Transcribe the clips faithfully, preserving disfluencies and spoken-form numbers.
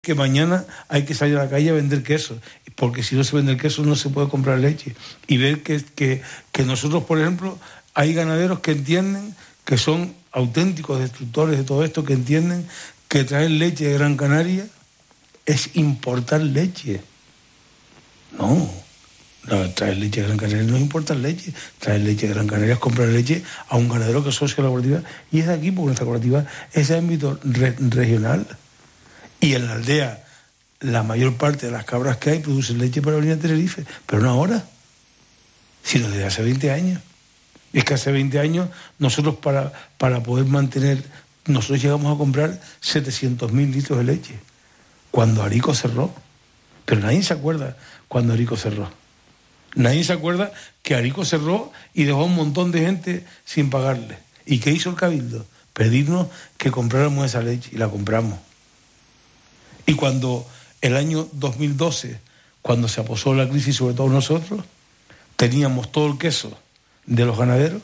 que mañana hay que salir a la calle a vender queso, porque si no se vende el queso no se puede comprar leche. Y ver que, que, que nosotros, por ejemplo, hay ganaderos que entienden, que son auténticos destructores de todo esto, que entienden que traer leche de Gran Canaria es importar leche. No, no, traer leche de Gran Canaria no es importar leche. Traer leche de Gran Canaria es comprar leche a un ganadero que es socio de la cooperativa, y es de aquí, porque nuestra cooperativa es de ámbito re- regional. Y en la aldea, la mayor parte de las cabras que hay producen leche para venir a Tenerife, pero no ahora, sino desde hace veinte años. Es que hace veinte años nosotros para, para poder mantener, nosotros llegamos a comprar setecientos mil litros de leche, cuando Arico cerró. Pero nadie se acuerda cuando Arico cerró. Nadie se acuerda que Arico cerró y dejó a un montón de gente sin pagarle. ¿Y qué hizo el Cabildo? Pedirnos que compráramos esa leche, y la compramos. Y cuando el año dos mil doce, cuando se aposó la crisis, sobre todo nosotros, teníamos todo el queso de los ganaderos,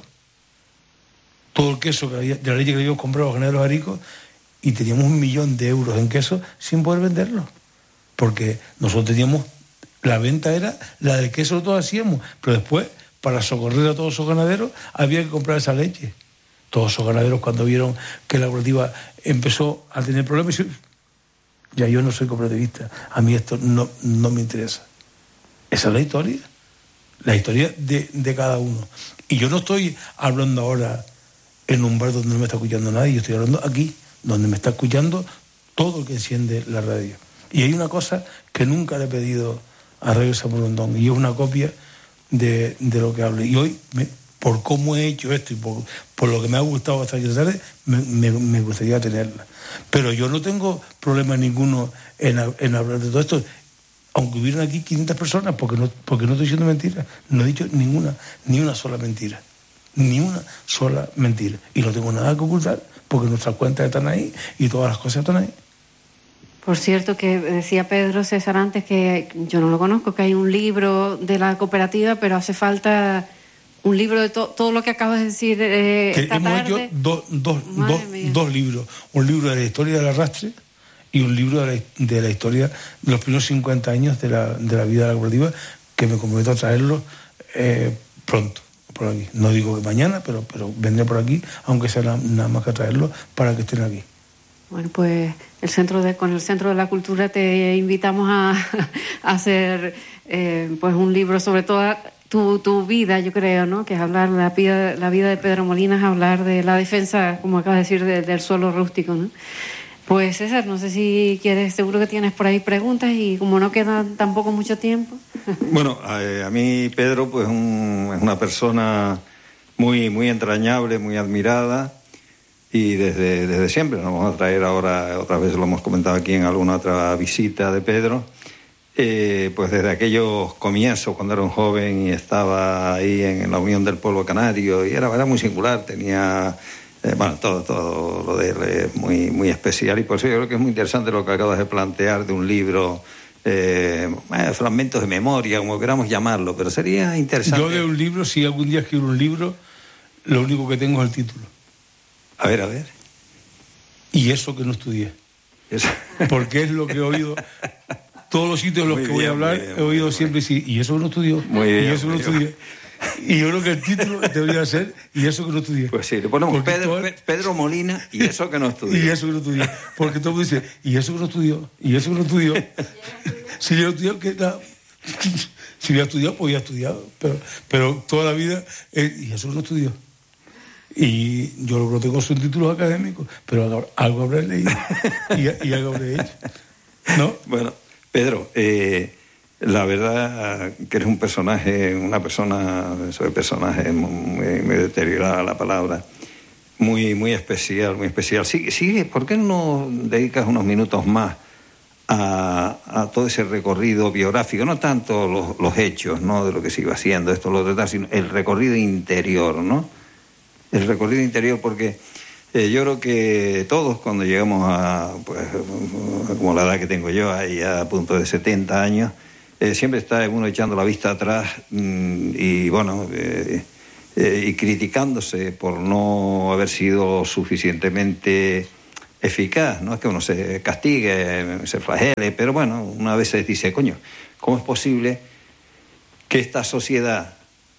todo el queso que había, de la leche que habíamos comprado los ganaderos aricos, y teníamos un millón de euros en queso sin poder venderlo. Porque nosotros teníamos, la venta era la del queso, todos hacíamos, pero después, para socorrer a todos esos ganaderos, había que comprar esa leche. Todos esos ganaderos, cuando vieron que la cooperativa empezó a tener problemas, ya yo no soy cooperativista, a mí esto no, no me interesa. Esa es la historia, la historia de, de cada uno. Y yo no estoy hablando ahora en un bar donde no me está escuchando nadie, yo estoy hablando aquí, donde me está escuchando todo el que enciende la radio. Y hay una cosa que nunca le he pedido a Radio Samurondón, y es una copia de, de lo que hablo. Y hoy, me, por cómo he hecho esto y por, por lo que me ha gustado hasta esta tarde, me, me, me gustaría tenerla. Pero yo no tengo problema ninguno en, en hablar de todo esto, aunque hubieran aquí quinientas personas, porque no, porque no estoy diciendo mentiras. No he dicho ninguna, ni una sola mentira. Ni una sola mentira. Y no tengo nada que ocultar, porque nuestras cuentas están ahí y todas las cosas están ahí. Por cierto, que decía Pedro César antes, que yo no lo conozco, que hay un libro de la cooperativa, pero hace falta un libro de to- todo lo que acabas de decir eh, que esta hemos tarde. hecho do, do, do, dos libros. Un libro de la historia del arrastre y un libro de la, de la historia de los primeros cincuenta años de la, de la vida de la cooperativa, que me comprometo a traerlo eh, pronto, por aquí. No digo que mañana, pero, pero vendré por aquí, aunque sea nada, nada más que traerlo para que estén aquí. Bueno, pues el centro de, con el Centro de la Cultura te invitamos a, a hacer eh, pues un libro sobre toda tu, tu vida, yo creo, ¿no? Que es hablar la vida, la vida de Pedro Molina, es hablar de la defensa, como acabas de decir, de, del suelo rústico, ¿no? Pues César, no sé si quieres, seguro que tienes por ahí preguntas, y como no queda tampoco mucho tiempo. Bueno, a, a mí Pedro pues un, es una persona muy, muy entrañable, muy admirada. Y desde, desde siempre, nos vamos a traer ahora, otras veces lo hemos comentado aquí en alguna otra visita de Pedro, eh, pues desde aquellos comienzos, cuando era un joven y estaba ahí en, en la Unión del Pueblo Canario, y era, era muy singular, tenía, eh, bueno, todo, todo lo de él es muy, muy especial, y por eso yo creo que es muy interesante lo que acabas de plantear de un libro, eh, eh, fragmentos de memoria, como queramos llamarlo, pero sería interesante. Yo de un libro, si algún día escribo un libro, lo único que tengo es el título. A ver, a ver. Y eso que no estudié. Eso. Porque es lo que he oído. Todos los sitios en los muy que bien, voy a hablar, bien, he oído bien, siempre decir, y eso que no estudió. Muy bien. Y eso que no estudié. Y yo creo que el título debería ser, y eso que no estudié. Pues sí, le ponemos Pedro, todo... Pedro Molina, y eso que no estudió. Y eso que no estudió. Porque todo el mundo dice, y eso que no estudió. Y eso que no estudió. Si yo estudié, ¿qué tal? Si hubiera estudiado, pues hubiera estudiado. Pero, pero toda la vida, eh, y eso que no estudió. Y yo lo tengo son títulos académicos, pero algo habré leído y, y algo habré hecho, ¿no? Bueno, Pedro, eh, la verdad que eres un personaje, una persona, soy personaje muy, muy deteriorada la palabra, muy, muy especial, muy especial. Sigue, sigue, ¿por qué no dedicas unos minutos más a, a todo ese recorrido biográfico? No tanto los, los hechos, ¿no? De lo que se iba haciendo, esto, lo de sino el recorrido interior, ¿no? El recorrido interior, porque eh, yo creo que todos cuando llegamos a, pues, como la edad que tengo yo, ahí a punto de setenta años, eh, siempre está uno echando la vista atrás mmm, y bueno, eh, eh, y criticándose por no haber sido suficientemente eficaz. No es que uno se castigue, se flagele, pero bueno, una vez se dice, coño, ¿cómo es posible que esta sociedad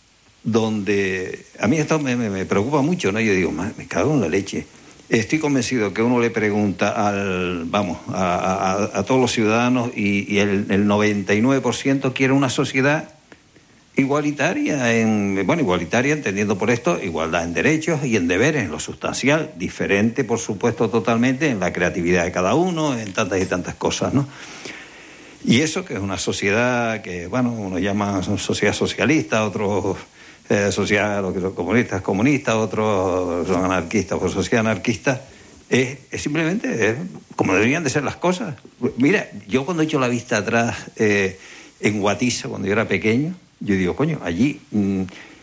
donde... A mí esto me, me, me preocupa mucho, ¿no? Yo digo, me cago en la leche. Estoy convencido que uno le pregunta al, vamos, a, a, a todos los ciudadanos y, y el, el noventa y nueve por ciento quiere una sociedad igualitaria, en, bueno, igualitaria entendiendo por esto igualdad en derechos y en deberes, en lo sustancial, diferente, por supuesto, totalmente en la creatividad de cada uno, en tantas y tantas cosas, ¿no? Y eso que es una sociedad que, bueno, uno llama sociedad socialista, otros eh, sociedad, lo que son comunistas, comunistas, otros son anarquistas o sociedad anarquista, es, es simplemente es como deberían de ser las cosas. Mira, yo cuando he hecho la vista atrás eh, en Guatiza, cuando yo era pequeño, yo digo, coño, allí mmm,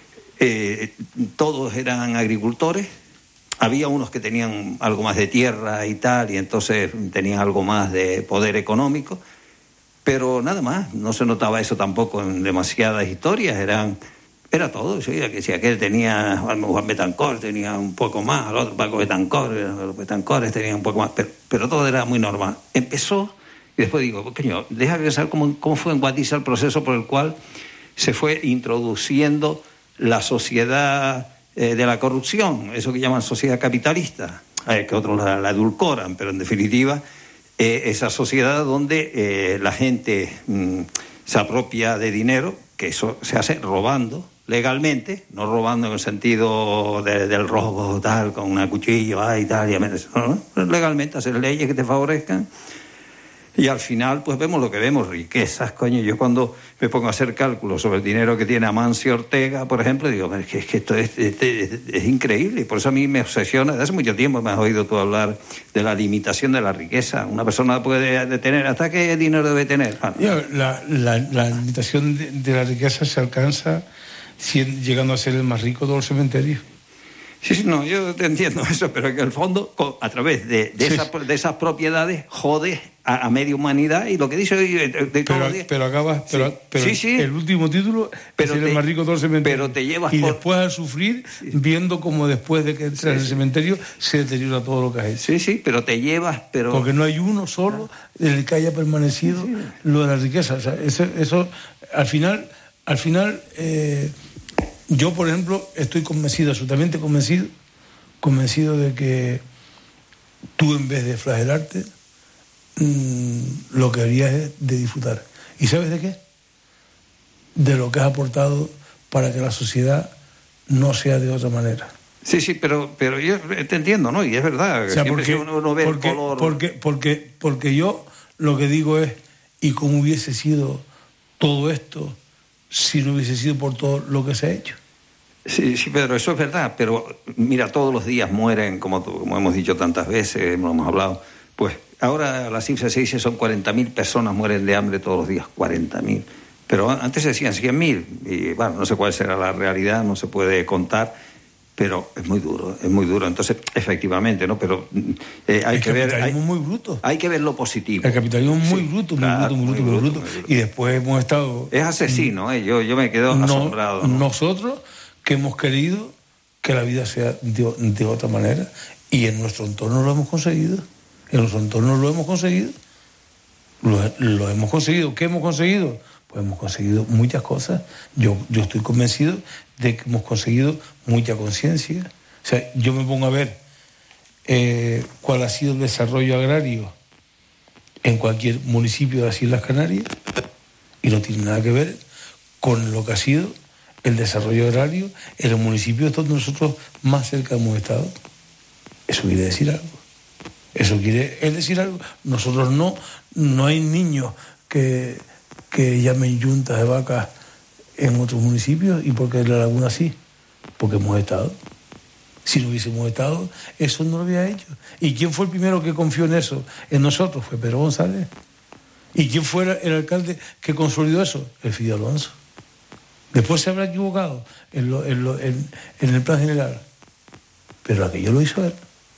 eh, todos eran agricultores, había unos que tenían algo más de tierra y tal, y entonces tenían algo más de poder económico, pero nada más, no se notaba eso tampoco en demasiadas historias, eran, era todo, ¿sí? Que si aquel tenía, Juan Betancor tenía un poco más, el otro Paco Betancor, los Betancores tenían un poco más, pero, pero todo era muy normal. Empezó, y después digo, coño, déjame pensar cómo, cómo fue en Guatiza el proceso por el cual se fue introduciendo la sociedad eh, de la corrupción, eso que llaman sociedad capitalista, eh, que otros la, la edulcoran, pero en definitiva eh, esa sociedad donde eh, la gente mm, se apropia de dinero, que eso se hace robando legalmente, no robando en el sentido de, del robo tal, con una cuchilla y tal, y no, no, legalmente hacer leyes que te favorezcan. Y al final, pues vemos lo que vemos, riquezas, coño. Yo cuando me pongo a hacer cálculos sobre el dinero que tiene Amancio Ortega, por ejemplo, digo, es que, es que esto es, es, es, es increíble. Y por eso a mí me obsesiona. Desde hace mucho tiempo me has oído tú hablar de la limitación de la riqueza. Una persona puede tener, ¿hasta qué dinero debe tener? Ah, no. la, la, la limitación de, de la riqueza se alcanza siendo, llegando a ser el más rico de los cementerios. Sí, no, yo te entiendo eso, pero en el fondo, a través de, de, sí. esa, de esas propiedades, jodes a, a media humanidad y lo que dice hoy de, de pero, todos los días. Pero acabas, pero, sí. pero sí, sí. el último título pero es te, el más rico de todo el cementerio. Pero te llevas y por... después a sufrir, sí. viendo cómo después de que entras sí, en el cementerio se deteriora todo lo que has hecho. Sí, sí, pero te llevas, pero... Porque no hay uno solo en el que haya permanecido sí, sí. lo de la riqueza. O sea, eso, eso al final, al final... Eh, yo, por ejemplo, estoy convencido, absolutamente convencido, convencido de que tú, en vez de flagelarte, mmm, lo que harías es de disfrutar. ¿Y sabes de qué? De lo que has aportado para que la sociedad no sea de otra manera. Sí, sí, pero, pero yo te entiendo, ¿no? Y es verdad, o sea, porque, uno, uno ve porque, el color... Porque, porque, porque yo lo que digo es, ¿y cómo hubiese sido todo esto si no hubiese sido por todo lo que se ha hecho? Sí, sí, Pedro, eso es verdad, pero mira, todos los días mueren, como, como hemos dicho tantas veces, lo hemos hablado, pues ahora la cifra se dice son cuarenta mil personas mueren de hambre todos los días, cuarenta mil. Pero antes se decían cien mil, y bueno, no sé cuál será la realidad, no se puede contar, pero es muy duro, es muy duro. Entonces, efectivamente, ¿no? Pero eh, hay el que ver... Hay, muy bruto. Hay que ver lo positivo. El capitalismo es muy sí, bruto, muy, claro, bruto, muy bruto, muy bruto, muy bruto, muy bruto. Y después hemos estado... Es asesino, ¿eh? Yo, yo me quedo no, asombrado. ¿no? Nosotros que hemos querido que la vida sea de, de otra manera, y en nuestro entorno lo hemos conseguido. En nuestro entorno lo hemos conseguido. Lo, lo hemos conseguido. ¿Qué hemos conseguido? Pues hemos conseguido muchas cosas. Yo, yo estoy convencido de que hemos conseguido mucha conciencia. O sea, yo me pongo a ver eh, cuál ha sido el desarrollo agrario en cualquier municipio de las Islas Canarias, y no tiene nada que ver con lo que ha sido el desarrollo agrario en los municipios donde nosotros más cerca hemos estado. Eso quiere decir algo. Eso quiere decir algo. Nosotros no, no hay niños que, que llamen yuntas de vacas en otros municipios. ¿Y por qué en La Laguna sí? Porque hemos estado. Si no hubiésemos estado, eso no lo había hecho. ¿Y quién fue el primero que confió en eso? En nosotros, fue Pedro González. ¿Y quién fue el alcalde que consolidó eso? El Fidel Alonso. Después se habrá equivocado en, lo, en, lo, en, en el plan general. Pero aquello lo hizo él.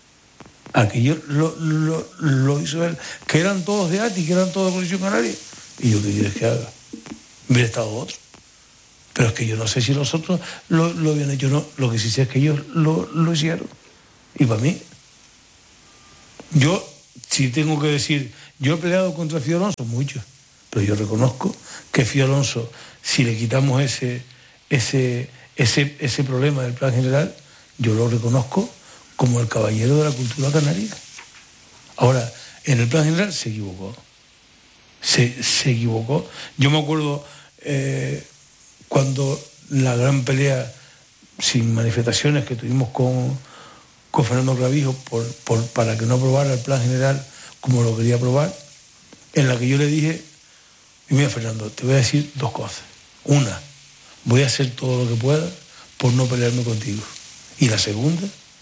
Aquello lo, lo, lo hizo él. Que eran todos de A T I, que eran todos de Coalición Canaria. ¿Y yo qué quieres que haga? Hubiera estado otro. Pero es que yo no sé si los otros lo, lo habían hecho o no. Lo que sí sé es que ellos lo, lo hicieron. Y para mí, Yo, si tengo que decir, yo he peleado contra Fío Alonso, mucho, pero yo reconozco que Fío Alonso, si le quitamos ese, ese, ese, ese problema del plan general, yo lo reconozco como el caballero de la cultura canaria. Ahora, en el plan general se equivocó. Se, se equivocó. Yo me acuerdo eh, cuando la gran pelea sin manifestaciones que tuvimos con, con Fernando Clavijo por, por, para que no aprobara el plan general como lo quería aprobar, en la que yo le dije, mira Fernando, te voy a decir dos cosas. Una, voy a hacer todo lo que pueda por no pelearme contigo. Y la segunda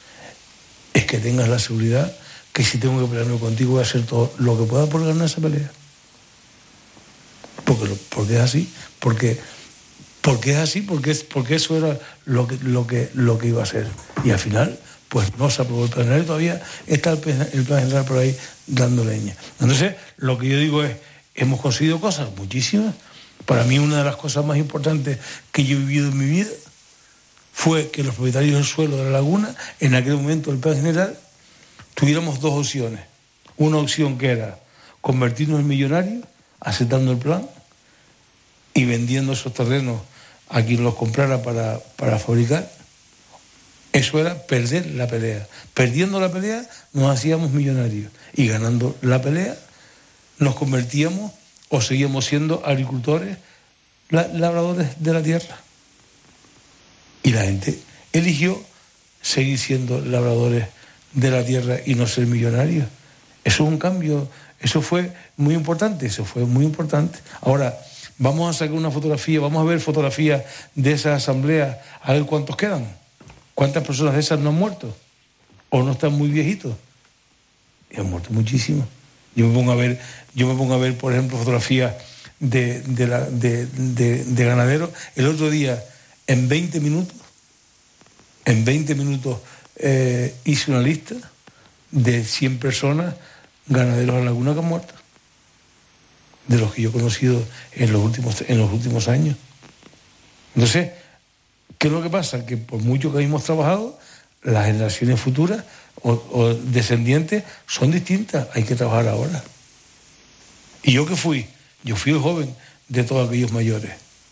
es que tengas la seguridad que si tengo que pelearme contigo voy a hacer todo lo que pueda por ganar esa pelea. Porque, porque es así, porque, porque es así, porque, es, porque eso era lo que, lo, que, lo que iba a ser. Y al final, pues no se aprobó el plan general y todavía está el, el plan general por ahí dando leña. Entonces, lo que yo digo es, hemos conseguido cosas, muchísimas. Para mí una de las cosas más importantes que yo he vivido en mi vida fue que los propietarios del suelo de la laguna, en aquel momento del plan general, tuviéramos dos opciones. Una opción que era convertirnos en millonarios, aceptando el plan y vendiendo esos terrenos a quien los comprara para, para fabricar. Eso era perder la pelea. Perdiendo la pelea nos hacíamos millonarios y ganando la pelea nos convertíamos o seguíamos siendo agricultores, labradores de la tierra. Y la gente eligió seguir siendo labradores de la tierra y no ser millonarios. Eso es un cambio, eso fue muy importante, eso fue muy importante. Ahora, vamos a sacar una fotografía, vamos a ver fotografías de esa asamblea, a ver cuántos quedan. ¿Cuántas personas de esas no han muerto? ¿O no están muy viejitos? Y han muerto muchísimos. Yo me pongo a ver, yo me pongo a ver, por ejemplo, fotografías de, de, la, de, de, de ganaderos. El otro día, en veinte minutos, en veinte minutos eh, hice una lista de cien personas, ganaderos de la laguna que han muerto, de los que yo he conocido en los últimos, en los últimos años. Entonces, ¿qué es lo que pasa? Que por mucho que hayamos trabajado, las generaciones futuras o, o descendientes son distintas, hay que trabajar ahora. ¿Y yo qué fui? Yo fui el joven de todos aquellos mayores.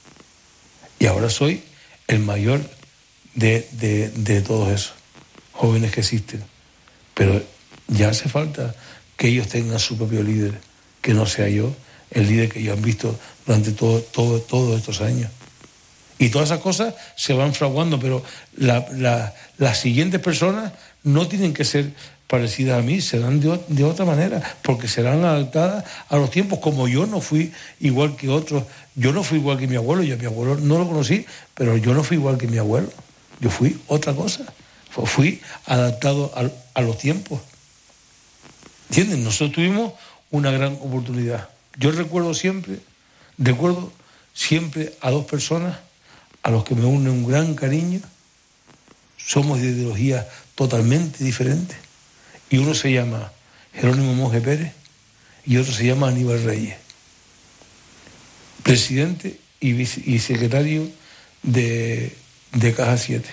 Y ahora soy el mayor de, de, de todos esos jóvenes que existen. Pero ya hace falta que ellos tengan su propio líder, que no sea yo, el líder que ellos han visto durante todo, todo, todos estos años. Y todas esas cosas se van fraguando, pero la, la, las siguientes personas no tienen que ser parecidas a mí, serán de, de otra manera, porque serán adaptadas a los tiempos, como yo no fui igual que otros. Yo no fui igual que mi abuelo, yo a mi abuelo no lo conocí, pero yo no fui igual que mi abuelo. Yo fui otra cosa, fui adaptado a, a los tiempos. ¿Entienden? Nosotros tuvimos una gran oportunidad. Yo recuerdo siempre, recuerdo siempre a dos personas a los que me une un gran cariño. Somos de ideologías totalmente diferentes. Y uno se llama Jerónimo Monge Pérez y otro se llama Aníbal Reyes. Presidente y, vice, y secretario de, de Caja siete.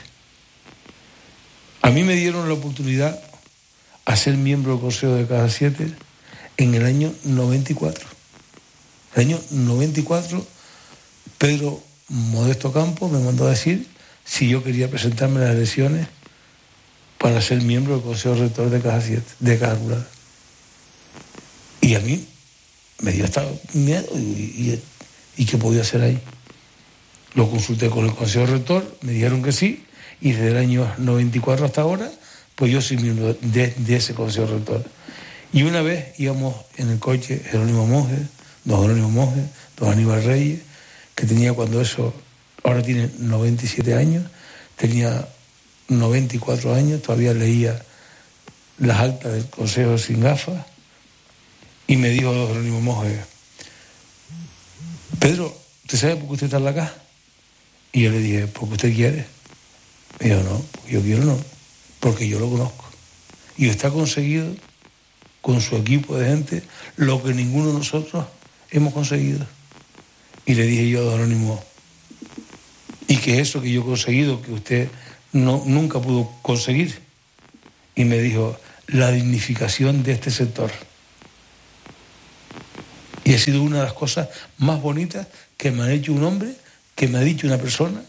A mí me dieron la oportunidad a ser miembro del Consejo de Caja siete en el año noventa y cuatro. El año noventa y cuatro, Pedro Modesto Campos me mandó a decir si yo quería presentarme a las elecciones para ser miembro del Consejo Rector de Caja siete, de Caja Rural. Y a mí me dio hasta miedo y, y, y ¿qué podía hacer ahí? Lo consulté con el Consejo Rector, me dijeron que sí, y desde el año noventa y cuatro hasta ahora, pues yo soy miembro de, de ese Consejo Rector. Y una vez íbamos en el coche Jerónimo Monge, don Jerónimo Monge, don Aníbal Reyes, que tenía cuando eso, ahora tiene noventa y siete años, tenía noventa y cuatro años, todavía leía las actas del Consejo sin gafas, y me dijo don Jerónimo Monge, Pedro, ¿usted sabe por qué usted está en la caja? Y yo le dije, porque usted quiere. Me dijo, no, porque yo quiero no, porque yo lo conozco. Y usted ha conseguido, con su equipo de gente, lo que ninguno de nosotros hemos conseguido. Y le dije yo a don Jerónimo, y que eso que yo he conseguido, que usted no, nunca pudo conseguir. Y me dijo, la dignificación de este sector. Y ha sido una de las cosas más bonitas que me ha hecho un hombre, que me ha dicho una persona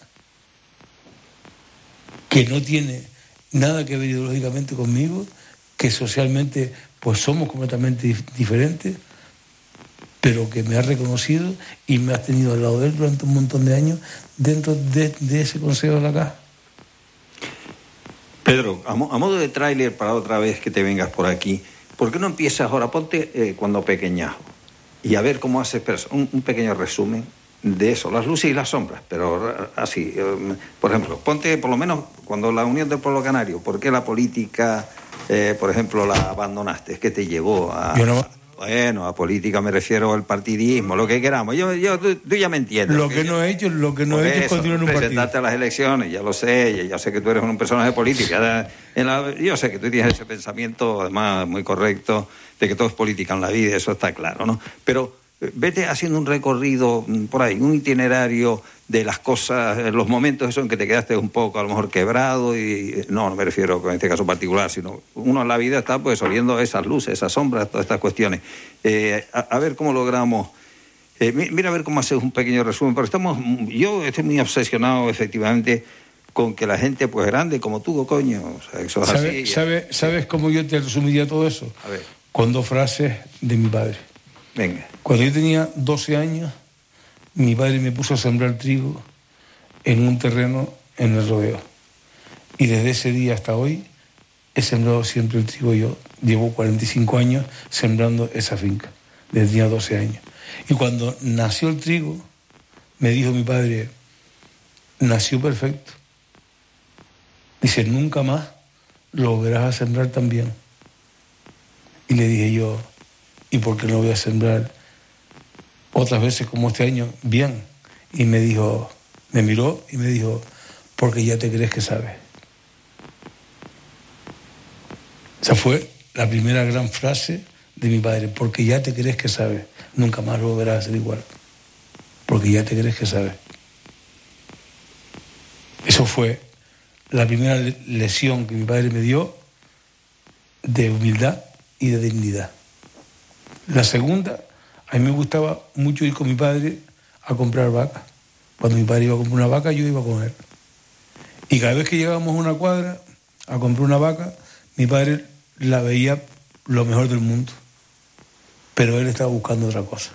que no tiene nada que ver ideológicamente conmigo, que socialmente pues somos completamente dif- diferentes, pero que me ha reconocido y me ha tenido al lado de él durante un montón de años dentro de, de ese Consejo de la Caja. Pedro, a, mo- a modo de tráiler para otra vez que te vengas por aquí, ¿por qué no empiezas ahora? Ponte eh, cuando pequeñajo y a ver cómo haces perso- un, un pequeño resumen de eso, las luces y las sombras, pero así, eh, por ejemplo, ponte por lo menos cuando la Unión del Pueblo Canario, ¿por qué la política, eh, por ejemplo, la abandonaste? ¿Qué te llevó a...? Yo no... Bueno, a política me refiero al partidismo, lo que queramos. Yo, yo, tú, tú ya me entiendes. Lo que no he hecho, lo que no he hecho es continuar en un partido. Presentarte a las elecciones, ya lo sé, ya, ya sé que tú eres un personaje político. Ya, en la, yo sé que tú tienes ese pensamiento, además, muy correcto, de que todo es política en la vida, eso está claro, ¿no? Pero vete haciendo un recorrido por ahí, un itinerario de las cosas, los momentos esos en que te quedaste un poco a lo mejor quebrado y no, no me refiero en este caso particular, sino uno en la vida está pues oliendo esas luces, esas sombras, todas estas cuestiones. Eh, a, a ver cómo logramos, eh, mira a ver cómo haces un pequeño resumen, pero estamos, yo estoy muy obsesionado efectivamente con que la gente pues grande como tú, coño, o sea, eso es ¿Sabe, así. ¿sabe, ¿Sabes cómo yo te resumiría todo eso? A ver. Con dos frases de mi padre. Venga. Cuando yo tenía doce años, mi padre me puso a sembrar trigo en un terreno en el rodeo. Y desde ese día hasta hoy he sembrado siempre el trigo yo. Llevo cuarenta y cinco años sembrando esa finca, desde tenía doce años. Y cuando nació el trigo, me dijo mi padre, nació perfecto. Dice, nunca más lo volverás a sembrar tan bien. Y le dije yo, ¿y por qué no voy a sembrar otras veces como este año? Bien. Y me dijo, me miró y me dijo, porque ya te crees que sabes. Esa fue la primera gran frase de mi padre, porque ya te crees que sabes. Nunca más lo volverás a hacer igual. Porque ya te crees que sabes. Eso fue la primera lección que mi padre me dio de humildad y de dignidad. La segunda, a mí me gustaba mucho ir con mi padre a comprar vacas. Cuando mi padre iba a comprar una vaca, yo iba con él. Y cada vez que llegábamos a una cuadra a comprar una vaca, mi padre la veía lo mejor del mundo. Pero él estaba buscando otra cosa.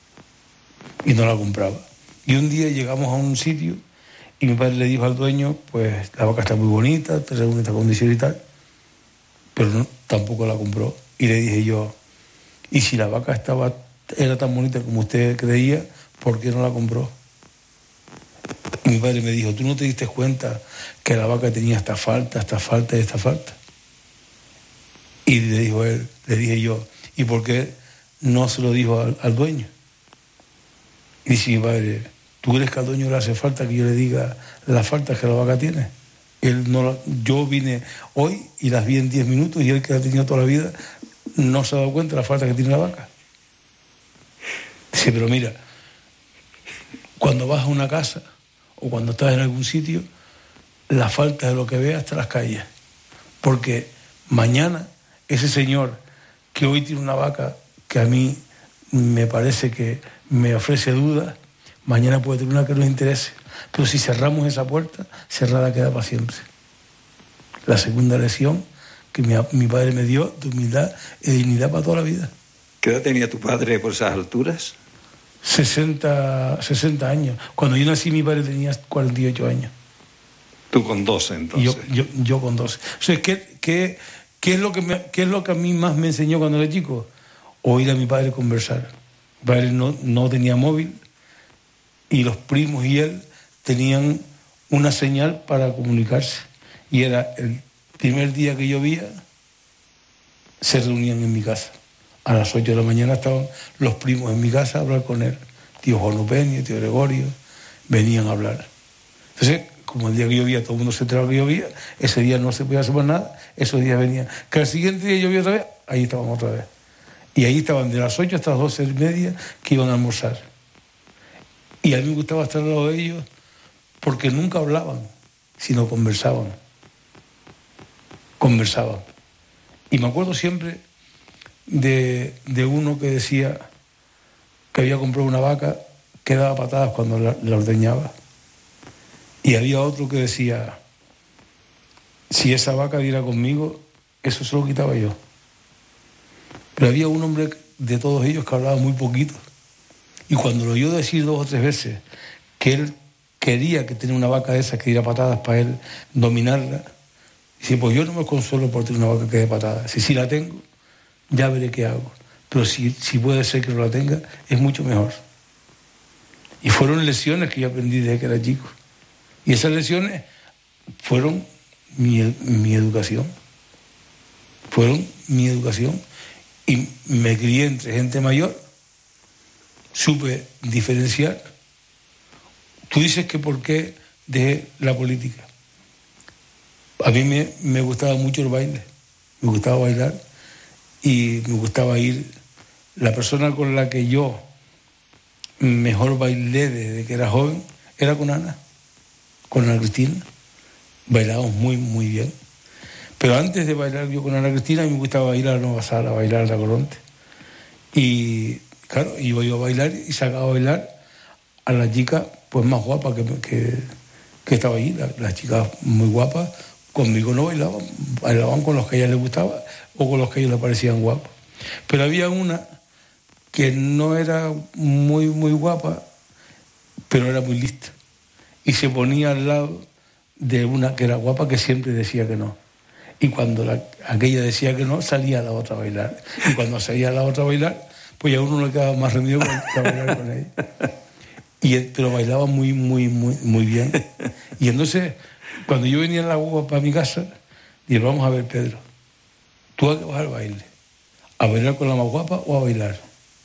Y no la compraba. Y un día llegamos a un sitio y mi padre le dijo al dueño, pues la vaca está muy bonita, según esta condición y tal, pero no, tampoco la compró. Y le dije yo, y si la vaca estaba, era tan bonita como usted creía, ¿por qué no la compró? Y mi padre me dijo, ¿tú no te diste cuenta que la vaca tenía esta falta, esta falta y esta falta? Y le dijo él, le dije yo, ¿y por qué no se lo dijo al, al dueño? Y dice mi padre, ¿tú crees que al dueño le hace falta que yo le diga las faltas que la vaca tiene? Él no la, yo vine hoy y las vi en diez minutos y él, que la ha tenido toda la vida, no se ha dado cuenta de las faltas que tiene la vaca. Dice, pero mira, cuando vas a una casa o cuando estás en algún sitio, las faltas de lo que veas te las calles. Porque mañana ese señor que hoy tiene una vaca que a mí me parece que me ofrece dudas, mañana puede tener una que nos interese. Pero si cerramos esa puerta, cerrada queda para siempre. La segunda lección que mi, mi padre me dio de humildad y dignidad para toda la vida. ¿Qué edad tenía tu padre por esas alturas? sesenta, sesenta años. Cuando yo nací mi padre tenía cuarenta y ocho años. Tú con doce, entonces. Yo, yo, yo con doce. O sea, ¿qué, qué, qué, es lo que me, ¿qué es lo que a mí más me enseñó cuando era chico? Oír a mi padre conversar. Mi padre no, no tenía móvil y los primos y él tenían una señal para comunicarse. Y era el primer día que llovía, se reunían en mi casa. A las ocho de la mañana estaban los primos en mi casa a hablar con él. Tío Juan Upenio, tío Gregorio, venían a hablar. Entonces, como el día que llovía todo el mundo se enteraba que llovía, ese día no se podía hacer más nada, esos días venían. Que al siguiente día llovía otra vez, ahí estaban otra vez. Y ahí estaban de las ocho hasta las doce y media que iban a almorzar. Y a mí me gustaba estar al lado de ellos porque nunca hablaban, sino conversaban. Conversaban. Y me acuerdo siempre de, de uno que decía que había comprado una vaca que daba patadas cuando la, la ordeñaba. Y había otro que decía, si esa vaca diera conmigo, eso se lo quitaba yo. Pero había un hombre de todos ellos que hablaba muy poquito. Y cuando lo oyó decir dos o tres veces que él quería que tenía una vaca de esas que diera patadas para él dominarla, dice, pues yo no me consuelo por tener una vaca que dé patadas. Si sí la tengo, ya veré qué hago. Pero si, si puede ser que no la tenga, es mucho mejor. Y fueron lecciones que yo aprendí desde que era chico. Y esas lecciones fueron mi, mi educación. Fueron mi educación. Y me crié entre gente mayor, supe diferenciar. Tú dices que por qué dejé la política. A mí me, me gustaba mucho el baile, me gustaba bailar y me gustaba ir. La persona con la que yo mejor bailé desde que era joven era con Ana, con Ana Cristina. Bailábamos muy, muy bien. Pero antes de bailar yo con Ana Cristina, a mí me gustaba ir a la Nueva Sala, a bailar a la Coronte. Y claro, iba yo a bailar y sacaba a bailar a la chica pues más guapa que, que, que estaba allí. Las la chicas muy guapas conmigo no bailaban, bailaban con los que a ella les gustaba o con los que a ellos le parecían guapos. Pero había una que no era muy, muy guapa, pero era muy lista. Y se ponía al lado de una que era guapa que siempre decía que no. Y cuando la, aquella decía que no, salía la otra a bailar. Y cuando salía la otra a bailar, pues ya a uno le quedaba más remedio que bailar con ella. Y, pero bailaba muy, muy, muy, muy bien. Y entonces, cuando yo venía en la guagua para mi casa, dije, vamos a ver, Pedro, ¿tú a qué vas al baile? ¿A bailar con la más guapa o a bailar?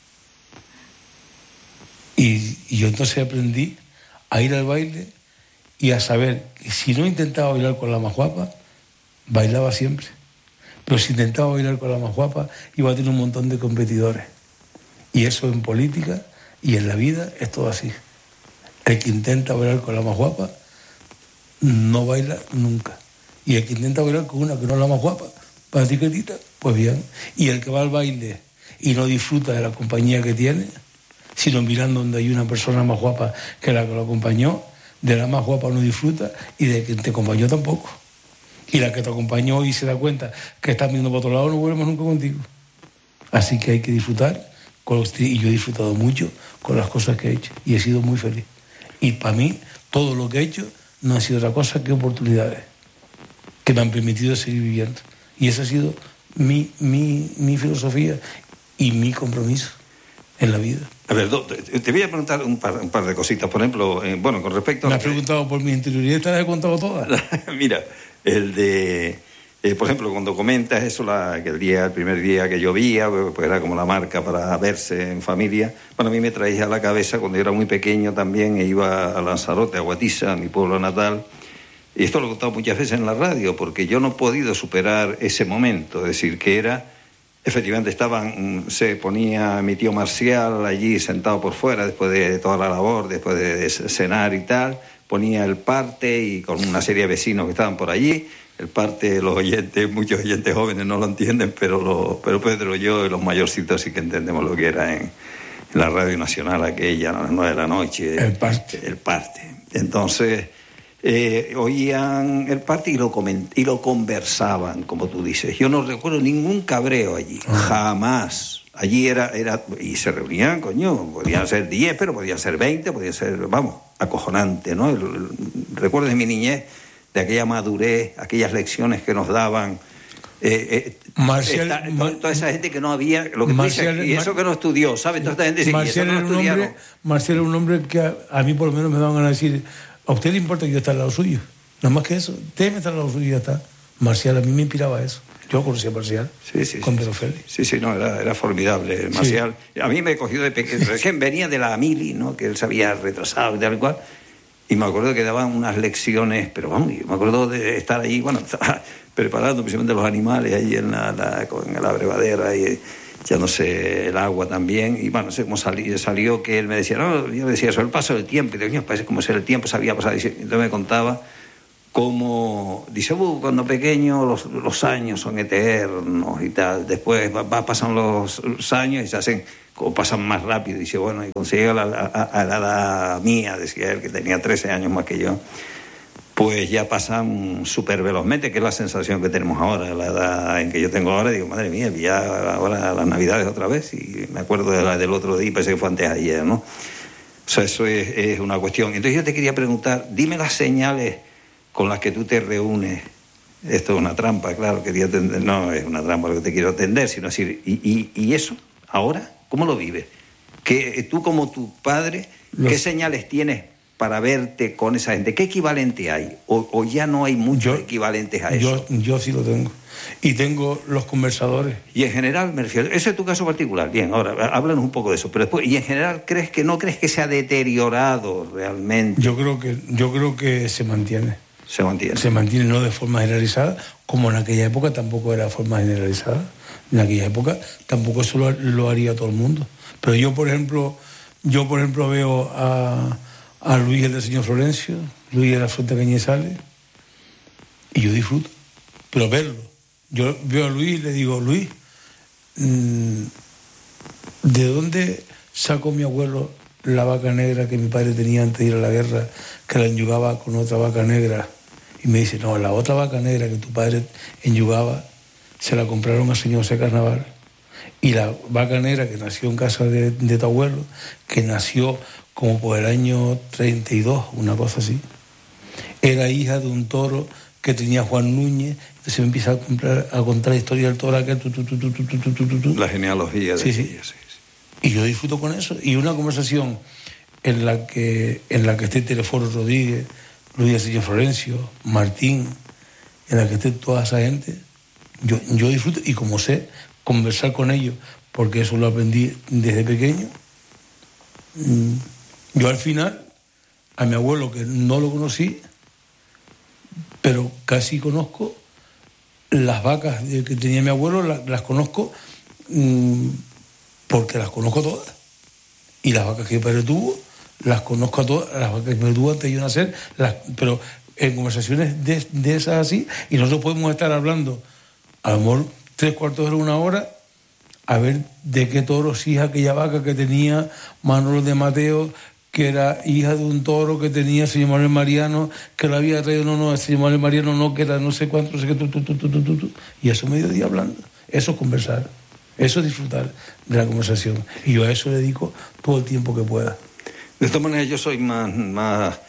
Y, y yo entonces aprendí a ir al baile y a saber que si no intentaba bailar con la más guapa, bailaba siempre. Pero si intentaba bailar con la más guapa, iba a tener un montón de competidores. Y eso en política y en la vida es todo así. El que intenta bailar con la más guapa no baila nunca. Y el que intenta bailar con una que no es la más guapa, para etiquetita, pues bien. Y el que va al baile y no disfruta de la compañía que tiene, sino mirando donde hay una persona más guapa que la que lo acompañó, de la más guapa no disfruta y de quien te acompañó tampoco. Y la que te acompañó y se da cuenta que estás viendo para otro lado, no volvemos nunca contigo. Así que hay que disfrutar, con los, y yo he disfrutado mucho con las cosas que he hecho y he sido muy feliz. Y para mí, todo lo que he hecho no ha sido otra cosa que oportunidades que me han permitido seguir viviendo. Y esa ha sido mi, mi, mi filosofía y mi compromiso en la vida. A ver, te voy a preguntar un par, un par de cositas. Por ejemplo, eh, bueno, con respecto a... Me has preguntado por mi interioridad, te las he contado todas. Mira, el de... Eh, por ejemplo, cuando comentas eso, la, que el día, el primer día que llovía, pues era como la marca para verse en familia. Bueno, a mí me traía a la cabeza cuando yo era muy pequeño también e iba a Lanzarote, a Guatisa, mi pueblo natal. Y esto lo he contado muchas veces en la radio, porque yo no he podido superar ese momento. Es decir, que era, efectivamente estaban, se ponía mi tío Marcial allí sentado por fuera después de toda la labor, después de cenar y tal, ponía el parte y con una serie de vecinos que estaban por allí. El parte, los oyentes, muchos oyentes jóvenes no lo entienden, pero, lo, pero Pedro y yo y los mayorcitos sí que entendemos lo que era en, en la Radio Nacional aquella, a las nueve de la noche. El parte. El parte. Entonces, eh, oían el parte y lo, coment- y lo conversaban, como tú dices. Yo no recuerdo ningún cabreo allí, uh-huh. Jamás. Allí era, era, y se reunían, coño, podían ser diez, pero podían ser veinte, podían ser, vamos, acojonante, ¿no? El, el, recuerdo de mi niñez, de aquella madurez, aquellas lecciones que nos daban, eh, eh, Marcial, esta, toda, toda esa gente que no había, lo que Marcial, dices, y eso que no estudió, ¿sabes? Toda esta gente sí, Marcial, y eso era no un hombre, Marcial era un hombre que a, a mí por lo menos me daban ganas de decir, ¿a usted le importa que yo esté al lado suyo? Nada más que eso, déjeme estar al lado suyo y ya está. Marcial, a mí me inspiraba eso. Yo conocía a Marcial, sí, sí, con sí, Pedro Félix. Sí, sí, no, era, era formidable. Marcial, sí. A mí me cogió de pequeño, recién venía de la mili, ¿no? Que él se había retrasado y tal cual. Y me acuerdo que daban unas lecciones, pero vamos, me acuerdo de estar ahí, bueno, preparando precisamente los animales ahí en la, la, con la abrevadera y echándose el agua también. Y bueno, no sé cómo salió, salió que él me decía, no, yo le decía eso, el paso del tiempo. Y de niños parece como si el tiempo se había pasado. Y entonces me contaba como dice, uh, cuando pequeño los, los años son eternos y tal, después va, va, pasan los, los años y se hacen, o pasan más rápido, y dice, bueno, y cuando se llega a la, a, a la edad mía, decía él, que tenía trece años más que yo, pues ya pasan súper velozmente, que es la sensación que tenemos ahora, la edad en que yo tengo ahora, digo, madre mía, ya ahora las Navidades otra vez, y me acuerdo de la del otro día, pensé que fue antes de ayer, ¿no? O sea, eso es, es una cuestión. Entonces yo te quería preguntar, dime las señales con las que tú te reúnes. Esto es una trampa, claro, quería atender, no es una trampa lo que te quiero atender, sino decir, ¿y, y, y eso ahora cómo lo vives? Que tú como tu padre, Los... ¿qué señales tienes para verte con esa gente? ¿Qué equivalente hay? ¿O, o ya no hay muchos yo, equivalentes a eso? Yo, yo sí lo tengo. Y tengo los conversadores. Y en general, me refiero, ese es tu caso particular. Bien, ahora háblanos un poco de eso. Pero después, y en general, ¿crees que no crees que se ha deteriorado realmente? Yo creo que, yo creo que se mantiene. Se mantiene. Se mantiene, no de forma generalizada, como en aquella época tampoco era de forma generalizada. En aquella época tampoco eso lo, lo haría todo el mundo. Pero yo, por ejemplo, yo por ejemplo veo a, a Luis, el del señor Florencio, Luis de la Fuente Cañizales, y yo disfruto. Pero verlo. Yo veo a Luis y le digo, Luis, ¿de dónde sacó mi abuelo la vaca negra que mi padre tenía antes de ir a la guerra, que la enyugaba con otra vaca negra? Y me dice, no, la otra vaca negra que tu padre enyugaba se la compraron al señor José Carnaval. Y la vaca negra que nació en casa de, de tu abuelo, que nació como por el año treinta y dos, una cosa así, era hija de un toro que tenía Juan Núñez. Entonces me empieza a, comprar, a contar la historia del toro aquel, tu, tu, tu, tu, tu, tu, tu, tu, tu. La genealogía de sí, sí. ella, sí, sí. Y yo disfruto con eso. Y una conversación en la que, en la que esté Teleforo Rodríguez, Luis del señor Florencio, Martín, en la que esté toda esa gente, yo, yo disfruto. Y como sé conversar con ellos, porque eso lo aprendí desde pequeño, yo al final, a mi abuelo, que no lo conocí, pero casi conozco las vacas que tenía mi abuelo, las, las conozco mmm, porque las conozco todas. Y las vacas que mi padre tuvo, las conozco a todas, las vacas que me tuvo antes de yo nacer, las, pero en conversaciones de, de esas así, y nosotros podemos estar hablando a lo mejor tres cuartos de hora, una hora, a ver de qué toro es hija aquella vaca que tenía Manolo de Mateo, que era hija de un toro que tenía el señor Manuel Mariano, que lo había traído, no, no, el señor Manuel Mariano no, que era no sé cuánto, no sé qué, tu, tu, tu, tu, tu, tu. Y eso mediodía hablando, eso es conversar, eso es disfrutar de la conversación. Y yo a eso le dedico todo el tiempo que pueda. De esta manera yo soy más, más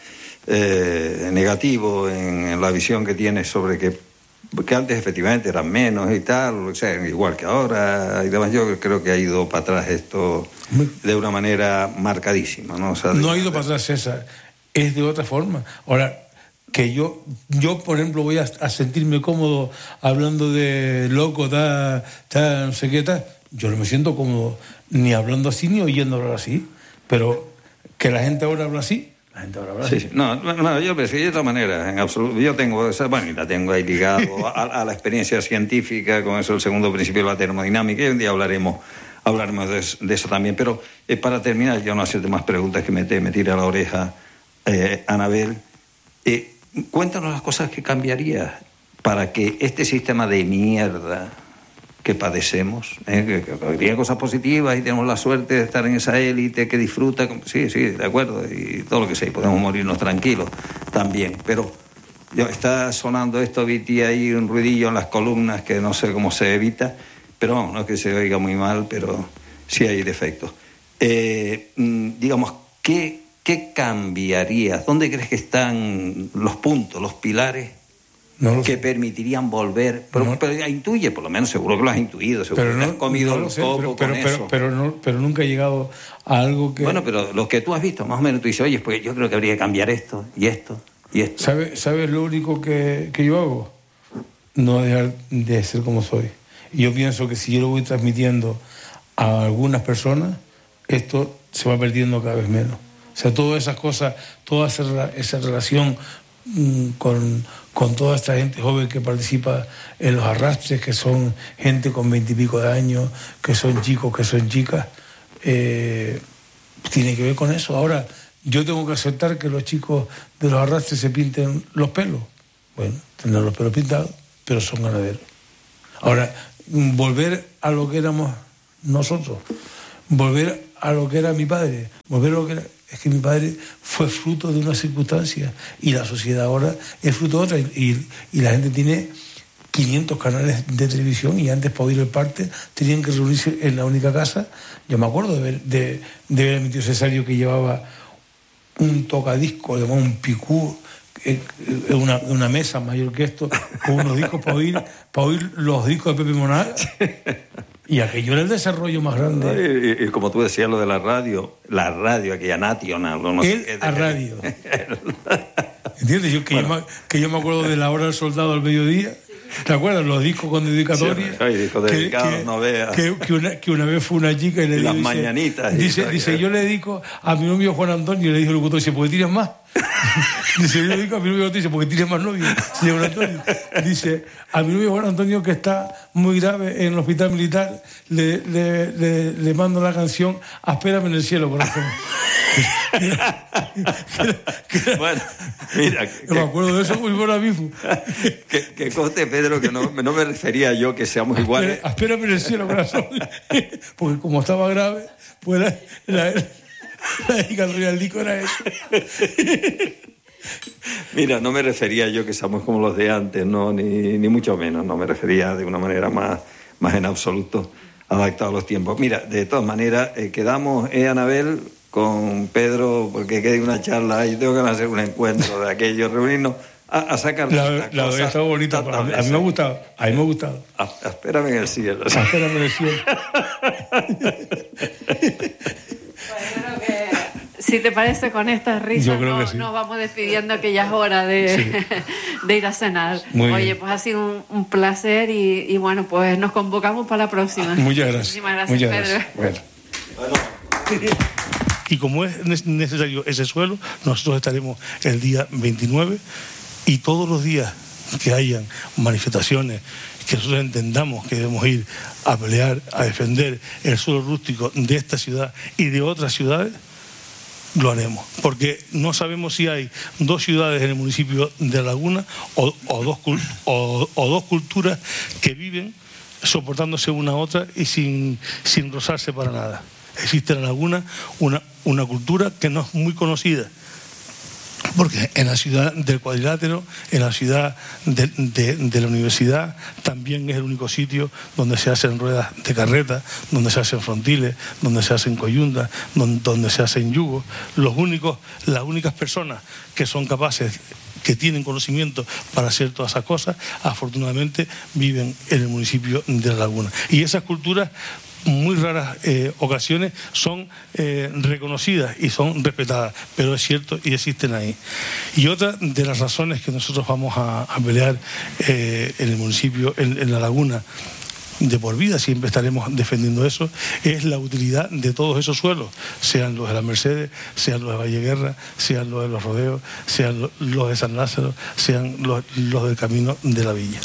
eh, negativo en, en la visión que tienes sobre que, que antes efectivamente eran menos y tal, o sea, igual que ahora y demás. Yo creo que ha ido para atrás esto de una manera marcadísima, ¿no? O sea, no de, ha ido para atrás, César, es de otra forma. Ahora, que yo, yo por ejemplo, voy a, a sentirme cómodo hablando de loco, ta, ta, no sé qué, tal. Yo no me siento cómodo ni hablando así ni oyendo hablar así, pero que la gente ahora habla así. La gente ahora habla sí, así. Sí. No, no, yo prefiero de otra manera, en absoluto. Yo tengo esa, bueno, y la tengo ahí ligado a, a la experiencia científica, con eso el segundo principio de la termodinámica, y un día hablaremos, hablaremos de, de eso también. Pero eh, para terminar, yo no hacerte más preguntas que me, te, me tira a la oreja, eh, Anabel. Eh, cuéntanos las cosas que cambiarías para que este sistema de mierda que padecemos, ¿eh? que, que, que tiene cosas positivas y tenemos la suerte de estar en esa élite que disfruta, sí, sí, de acuerdo, y todo lo que sea, y podemos morirnos tranquilos también, pero yo, está sonando esto, Viti, ahí un ruidillo en las columnas que no sé cómo se evita, pero vamos, no es que se oiga muy mal, pero sí hay defectos. Eh, digamos, ¿qué, qué cambiarías? ¿Dónde crees que están los puntos, los pilares no que sé. permitirían volver? Pero, no. pero intuye, por lo menos seguro que lo has intuido, seguro pero que no, has comido no un sé, poco pero, con pero, eso. Pero, pero, no, pero nunca he llegado a algo que... Bueno, pero lo que tú has visto, más o menos tú dices, oye, pues yo creo que habría que cambiar esto, y esto, y esto. ¿Sabes sabe lo único que, que yo hago? No dejar de ser como soy. Y yo pienso que si yo lo voy transmitiendo a algunas personas, esto se va perdiendo cada vez menos. O sea, todas esas cosas, toda esa, esa relación mmm, con... con toda esta gente joven que participa en los arrastres, que son gente con veintipico de años, que son chicos, que son chicas, eh, tiene que ver con eso. Ahora, yo tengo que aceptar que los chicos de los arrastres se pinten los pelos. bueno, tendrán los pelos pintados, pero son ganaderos. Ahora, volver a lo que éramos nosotros, volver a lo que era mi padre, volver a lo que era... Es que mi padre fue fruto de una circunstancia y la sociedad ahora es fruto de otra. Y, y la gente tiene quinientos canales de televisión y antes para oír el parte tenían que reunirse en la única casa. Yo me acuerdo de ver, de, de ver a mi tío Cesario que llevaba un tocadisco, llamado un picú, una, una mesa mayor que esto, con unos discos para oír, para oír los discos de Pepe Monaga. Y aquello era el desarrollo más grande. Y, y, y como tú decías, lo de la radio, la radio, aquella nacional. No Él sé qué, a radio. ¿Entiendes? Yo, que, bueno. yo me, que yo me acuerdo de La Hora del Soldado al mediodía. ¿Te acuerdas? Los discos con dedicatorias. Sí, discos dedicados, que, no veas. Que, que, una, que una vez fue una chica y le y dijo... Las mañanitas. Dice, dice, dice yo le dedico a mi novio Juan Antonio, y le dijo el locutor, dice, ¿por qué tienes más? Dice, yo le digo a mi novio, dice, porque tienes más novio, señor Antonio. Dice, a mi novio Juan Antonio, que está muy grave en el hospital militar, le, le, le, le mando la canción Espérame en el cielo, corazón. Mira, que, bueno, mira. Que, me acuerdo de eso muy ahora mismo. Que, que conste, Pedro, que no, no me refería yo que seamos iguales. Espérame en el cielo, corazón. Porque como estaba grave, pues la, la, la dedicatoria del disco era eso. Mira, no me refería yo que seamos como los de antes, no, ni, ni mucho menos. No me refería de una manera más, más en absoluto adaptado a los tiempos. Mira, de todas maneras, eh, quedamos, eh, Anabel, con Pedro, porque quede una charla y tengo que hacer un encuentro de aquello, reunirnos a, a sacar la, la cosas. Estado bonita, a, a mí me ha gustado, a mí me ha gustado. A, a, espérame en el cielo. A, espérame en el cielo. Bueno, que, si te parece, con estas risas no, sí. nos vamos despidiendo, que ya es hora de, sí. de ir a cenar. Muy Oye, bien. pues ha sido un, un placer y, y bueno, pues nos convocamos para la próxima. Muchas gracias. Muchísimas gracias, Muchas Pedro. Gracias. Bueno. bueno. Y como es necesario ese suelo, nosotros estaremos el día veintinueve y todos los días que hayan manifestaciones, que nosotros entendamos que debemos ir a pelear, a defender el suelo rústico de esta ciudad y de otras ciudades, lo haremos. Porque no sabemos si hay dos ciudades en el municipio de La Laguna o, o, dos, o, o dos culturas que viven soportándose una a otra y sin, sin rozarse para nada. Existe en La Laguna una, una cultura que no es muy conocida, porque en la ciudad del Cuadrilátero, en la ciudad de, de, de la universidad, también es el único sitio donde se hacen ruedas de carreta, donde se hacen frontiles, donde se hacen coyundas, donde, donde se hacen yugos. Los únicos, las únicas personas que son capaces, que tienen conocimiento para hacer todas esas cosas, afortunadamente viven en el municipio de La Laguna. Y esas culturas, muy raras eh, ocasiones, son eh, reconocidas y son respetadas, pero es cierto y existen ahí. Y otra de las razones que nosotros vamos a, a pelear eh, en el municipio, en, en La Laguna, de por vida, siempre estaremos defendiendo eso, es la utilidad de todos esos suelos, sean los de la Mercedes, sean los de Valleguerra, sean los de los Rodeos, sean los de San Lázaro, sean los, los del Camino de la Villa.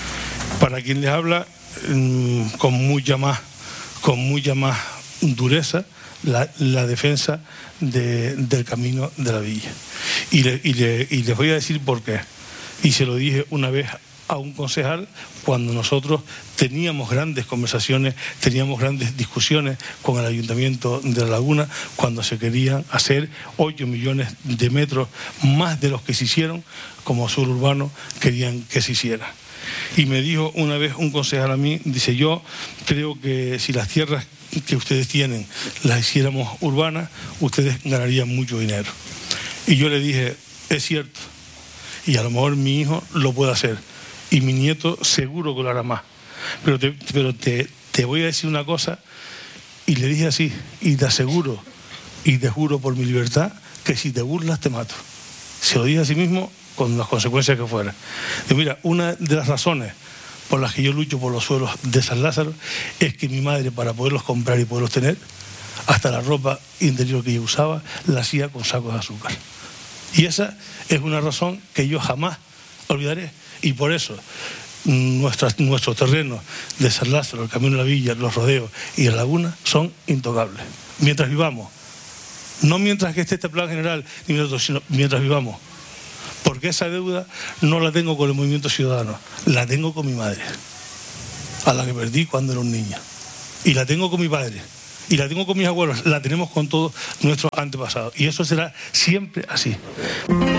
Para quien les habla, mmm, con mucha más con mucha más dureza, la, la defensa de, del Camino de la Villa. Y, le, y, le, y les voy a decir por qué. Y se lo dije una vez a un concejal cuando nosotros teníamos grandes conversaciones, teníamos grandes discusiones con el Ayuntamiento de La Laguna cuando se querían hacer ocho millones de metros más de los que se hicieron, como suburbano querían que se hiciera. Y me dijo una vez un concejal a mí, dice, yo creo que si las tierras que ustedes tienen las hiciéramos urbanas, ustedes ganarían mucho dinero. Y yo le dije, es cierto, y a lo mejor mi hijo lo puede hacer, y mi nieto seguro que lo hará más. Pero te, pero te, te voy a decir una cosa, y le dije así, y te aseguro, y te juro por mi libertad, que si te burlas te mato. Se lo dije a sí mismo, con las consecuencias que fueran. Y mira, una de las razones por las que yo lucho por los suelos de San Lázaro es que mi madre, para poderlos comprar y poderlos tener, hasta la ropa interior que yo usaba, la hacía con sacos de azúcar. Y esa es una razón que yo jamás olvidaré. Y por eso nuestras, nuestros terrenos de San Lázaro, el Camino de la Villa, los Rodeos y la Laguna son intocables. Mientras vivamos. No mientras que esté este plan general, ni mientras, sino mientras vivamos. Porque esa deuda no la tengo con el Movimiento Ciudadano, la tengo con mi madre, a la que perdí cuando era un niño. Y la tengo con mi padre, y la tengo con mis abuelos, la tenemos con todos nuestros antepasados. Y eso será siempre así.